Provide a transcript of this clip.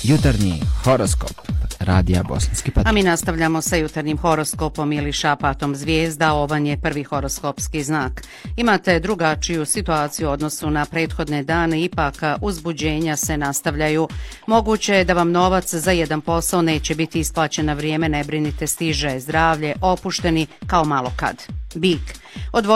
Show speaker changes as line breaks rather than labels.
Jutarnji horoskop Radija Bosanski Patriot.
A mi nastavljamo sa jutarnjim horoskopom ili šapatom zvijezda. Ovan je prvi horoskopski znak. Imate drugačiju situaciju u odnosu na prethodne dane, ipak uzbuđenja se nastavljaju. Moguće je da vam novac za jedan posao neće biti isplaćen na vrijeme, ne brinite, stiže zdravlje, opušteni kao malo kad. Bik.